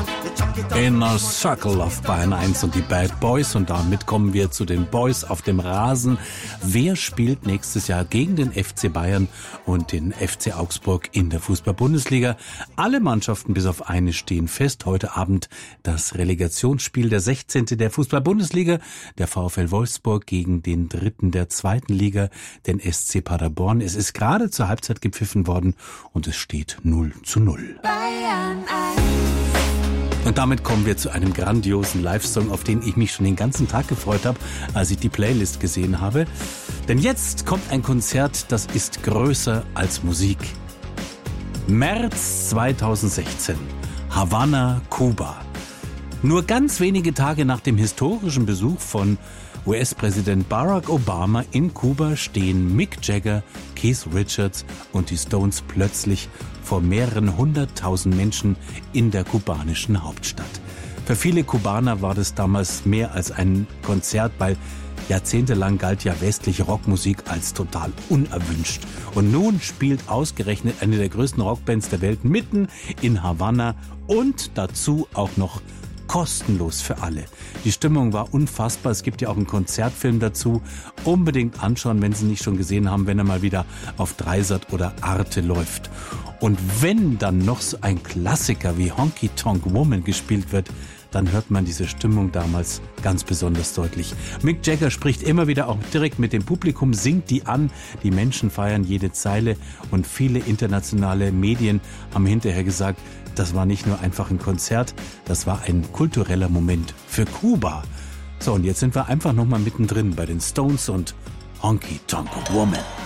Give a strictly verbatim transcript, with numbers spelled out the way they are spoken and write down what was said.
Inner Circle of Bayern eins und die Bad Boys. Und damit kommen wir zu den Boys auf dem Rasen. Wer spielt nächstes Jahr gegen den F C Bayern und den F C Augsburg in der Fußball-Bundesliga? Alle Mannschaften bis auf eine stehen fest. Heute Abend das Relegationsspiel, der sechzehnte der Fußball-Bundesliga. Der VfL Wolfsburg gegen den dritten der zweiten Liga, den S C Paderborn. Es ist gerade zur Halbzeit gepfiffen worden und es steht null zu null. Bayern eins. Und damit kommen wir zu einem grandiosen Live-Song, auf den ich mich schon den ganzen Tag gefreut habe, als ich die Playlist gesehen habe. Denn jetzt kommt ein Konzert, das ist größer als Musik. März zweitausendsechzehn, Havanna, Kuba. Nur ganz wenige Tage nach dem historischen Besuch von U S-Präsident Barack Obama in Kuba stehen Mick Jagger, Keith Richards und die Stones plötzlich vor mehreren hunderttausend Menschen in der kubanischen Hauptstadt. Für viele Kubaner war das damals mehr als ein Konzert, weil jahrzehntelang galt ja westliche Rockmusik als total unerwünscht. Und nun spielt ausgerechnet eine der größten Rockbands der Welt mitten in Havanna und dazu auch noch kostenlos für alle. Die Stimmung war unfassbar. Es gibt ja auch einen Konzertfilm dazu. Unbedingt anschauen, wenn Sie nicht schon gesehen haben, wenn er mal wieder auf Dreisat oder Arte läuft. Und wenn dann noch so ein Klassiker wie Honky Tonk Woman gespielt wird, dann hört man diese Stimmung damals ganz besonders deutlich. Mick Jagger spricht immer wieder auch direkt mit dem Publikum, singt die an. Die Menschen feiern jede Zeile und viele internationale Medien haben hinterher gesagt, das war nicht nur einfach ein Konzert, das war ein kultureller Moment für Kuba. So, und jetzt sind wir einfach nochmal mittendrin bei den Stones und Honky Tonk Woman.